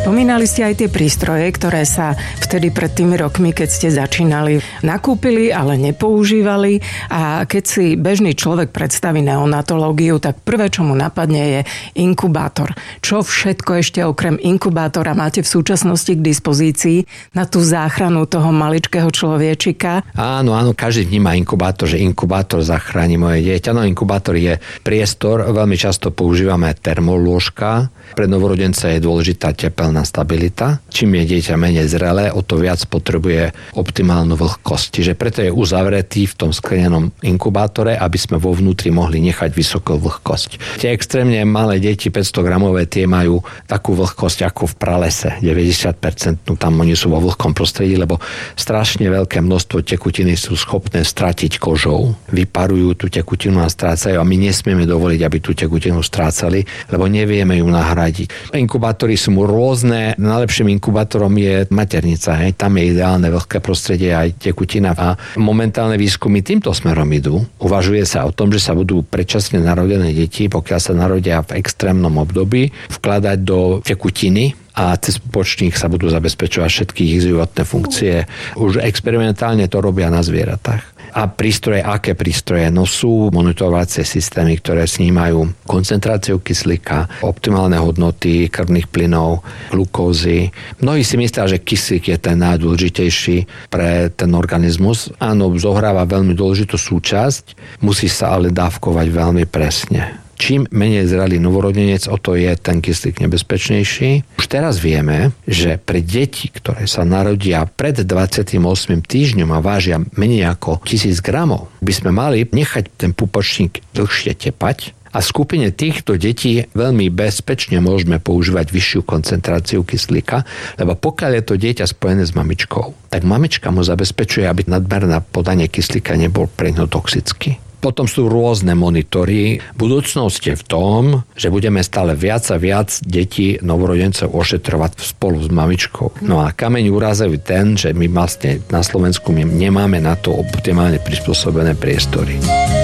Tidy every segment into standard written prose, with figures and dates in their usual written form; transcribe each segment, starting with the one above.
Spomínali ste aj tie prístroje, ktoré sa vtedy pred tými rokmi, keď ste začínali, nakúpili, ale nepoužívali. A keď si bežný človek predstaví neonatológiu, tak prvé, čo mu napadne, je inkubátor. Čo všetko ešte okrem inkubátora máte v súčasnosti k dispozícii na tú záchranu toho maličkého človečika? Áno, každý vníma inkubátor, že inkubátor zachráni moje dieťa. No, inkubátor je priestor, veľmi často používame termolôžka. Pre novorodenca je dôležitá tepelná stabilita. Čím je dieťa menej zrelé, o to viac potrebuje optimálnu vlhkosť. Čiže preto je uzavretý v tom sklenenom inkubátore, aby sme vo vnútri mohli nechať vysokú vlhkosť. Tie extrémne malé deti, 500 gramové, tie majú takú vlhkosť ako v pralese, 90%. Tam oni sú vo vlhkom prostredí, lebo strašne veľké množstvo tekutiny sú schopné stratiť kožou. Vyparujú tú tekutinu a strácajú a my nesmieme dovoliť, aby tú tekutinu strácali, lebo nevieme ju nahradiť. Inkubátory sú rôzne. Najlepším inkubátorom je maternica. Tam je ideálne vlhké prostredie aj tekutina. A momentálne výskumy týmto smerom idú. Uvažuje sa o tom, že sa budú predčasne narodené deti, pokiaľ sa narodia v extrémnom období, vkladať do tekutiny a cez pupočník sa budú zabezpečovať všetky ich životné funkcie. Už experimentálne to robia na zvieratách. A prístroje, aké prístroje? No sú monitorovacie systémy, ktoré snímajú koncentráciu kyslíka, optimálne hodnoty krvných plynov, glukózy. Mnohí si myslia, že kyslík je ten najdôležitejší pre ten organizmus. Áno, zohráva veľmi dôležitú súčasť, musí sa ale dávkovať veľmi presne. Čím menej zrelý novorodenec, o to je ten kyslík nebezpečnejší. Už teraz vieme, že pre deti, ktoré sa narodia pred 28. týždňom a vážia menej ako 1000 gramov, by sme mali nechať ten pupočník dlhšie tepať. A v skupine týchto detí veľmi bezpečne môžeme používať vyššiu koncentráciu kyslíka, lebo pokiaľ je to dieťa spojené s mamičkou, tak mamička mu zabezpečuje, aby nadmerné podanie kyslíka nebol pre ňo toxický. Potom sú rôzne monitory. Budúcnosť je v tom, že budeme stále viac a viac detí novorodencov ošetrovať spolu s mamičkou. No a kameň úrazový ten, že my vlastne na Slovensku nemáme na to optimálne prispôsobené priestory.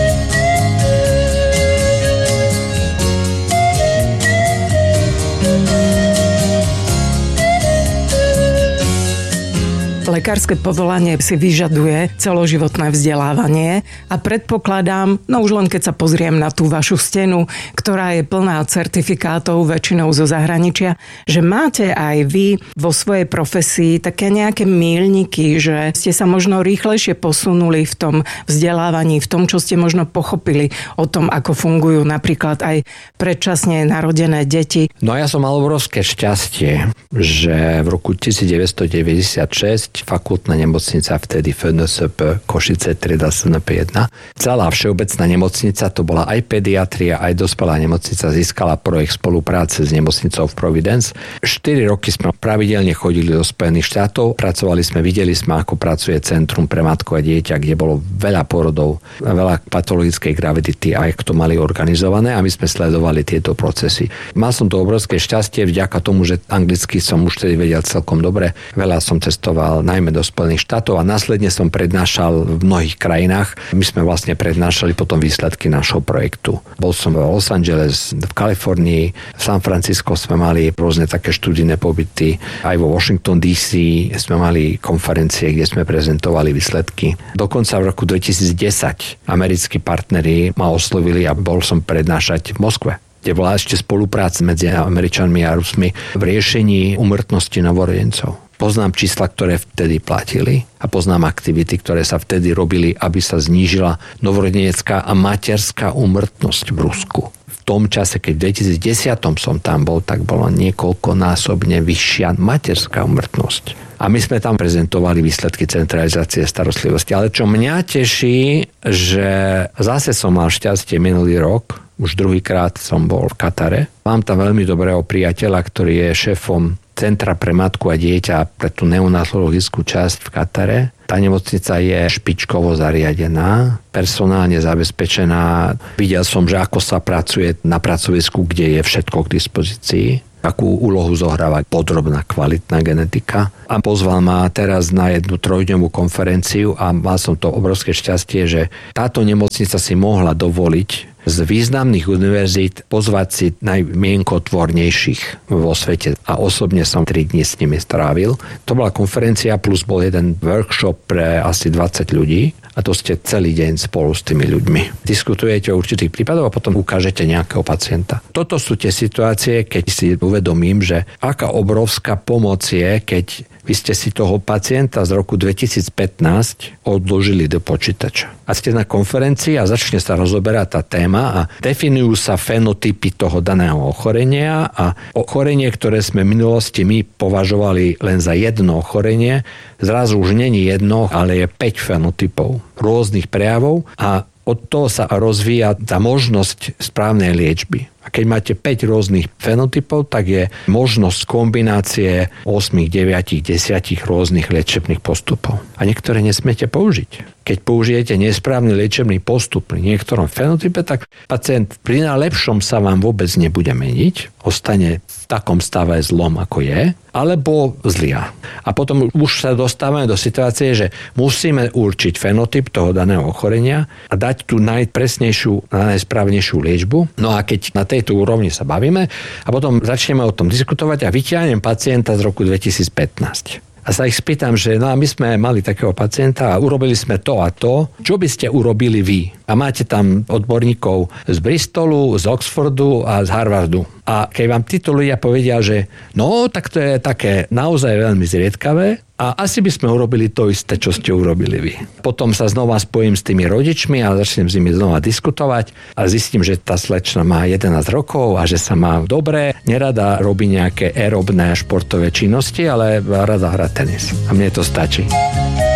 Lekárske povolanie si vyžaduje celoživotné vzdelávanie a predpokladám, no už len keď sa pozriem na tú vašu stenu, ktorá je plná certifikátov väčšinou zo zahraničia, že máte aj vy vo svojej profesii také nejaké míľniky, že ste sa možno rýchlejšie posunuli v tom vzdelávaní, v tom, čo ste možno pochopili o tom, ako fungujú napríklad aj predčasne narodené deti. No ja som mal obrovské šťastie, že v roku 1996 fakultná nemocnica, vtedy FNSP Košice, trieda SNP1. Celá všeobecná nemocnica, to bola aj pediatria, aj dospelá nemocnica, získala projekt spolupráce s nemocnicou v Providence. 4 roky sme pravidelne chodili do Spojených štátov, pracovali sme, videli sme, ako pracuje Centrum pre matku a dieťa, kde bolo veľa porodov, veľa patologickej gravidity, aj to mali organizované a my sme sledovali tieto procesy. Mal som to obrovské šťastie vďaka tomu, že anglicky som už tedy vedel celkom dobre. Veľa som cestoval najmä do Spojených štátov a následne som prednášal v mnohých krajinách. My sme vlastne prednášali potom výsledky nášho projektu. Bol som v Los Angeles, v Kalifornii, v San Francisco sme mali rôzne také študijné pobyty. Aj vo Washington DC sme mali konferencie, kde sme prezentovali výsledky. Dokonca v roku 2010 americkí partneri ma oslovili a bol som prednášať v Moskve, kde bola ešte spolupráca medzi Američanmi a Rusmi v riešení úmrtnosti novorodencov. Poznám čísla, ktoré vtedy platili a poznám aktivity, ktoré sa vtedy robili, aby sa znížila novorodenecká a materská úmrtnosť v Rusku. V tom čase, keď v 2010 som tam bol, tak bola niekoľkonásobne vyššia materská úmrtnosť. A my sme tam prezentovali výsledky centralizácie starostlivosti. Ale čo mňa teší, že zase som mal šťastie minulý rok, už druhýkrát som bol v Katare. Mám tam veľmi dobrého priateľa, ktorý je šéfom Centra pre matku a dieťa pre tú neonatologickú časť v Katare. Tá nemocnica je špičkovo zariadená, personálne zabezpečená. Videl som, že ako sa pracuje na pracovisku, kde je všetko k dispozícii. Akú úlohu zohráva podrobná, kvalitná genetika. A pozval ma teraz na jednu 3-dňovú konferenciu a mal som to obrovské šťastie, že táto nemocnica si mohla dovoliť z významných univerzít pozvať si najmienkotvornejších vo svete. A osobne som 3 dní s nimi strávil. To bola konferencia plus bol jeden workshop pre asi 20 ľudí a to ste celý deň spolu s tými ľuďmi. Diskutujete o určitých prípadoch a potom ukážete nejakého pacienta. Toto sú tie situácie, keď si uvedomím, že aká obrovská pomoc je, keď vy ste si toho pacienta z roku 2015 odložili do počítača. A ste na konferencii a začne sa rozoberať tá téma a definujú sa fenotypy toho daného ochorenia a ochorenie, ktoré sme v minulosti my považovali len za jedno ochorenie, zrazu už není jedno, ale je 5 fenotypov rôznych prejavov a od toho sa rozvíja tá možnosť správnej liečby. A keď máte 5 rôznych fenotypov, tak je možnosť kombinácie 8, 9, 10 rôznych liečebných postupov. A niektoré nesmiete použiť. Keď použijete nesprávny liečebný postup pri niektorom fenotype, tak pacient pri najlepšom sa vám vôbec nebude meniť, ostane v takom stave zlom, ako je, alebo zlia. A potom už sa dostávame do situácie, že musíme určiť fenotyp toho daného ochorenia a dať tú najpresnejšiu a najsprávnejšiu liečbu. No a keď na tejto úrovni sa bavíme a potom začneme o tom diskutovať a vyťahnem pacienta z roku 2015. A sa ich spýtam, že no a my sme mali takého pacienta a urobili sme to a to. Čo by ste urobili vy? A máte tam odborníkov z Bristolu, z Oxfordu a z Harvardu. A keď vám títo ľudia povedia, že no, tak to je také naozaj veľmi zriedkavé a asi by sme urobili to isté, čo ste urobili vy. Potom sa znova spojím s tými rodičmi a začnem s nimi znova diskutovať a zistím, že tá slečna má 11 rokov a že sa má dobre, nerada robí nejaké aerobné športové činnosti, ale rada hrá tenis. A mne to stačí.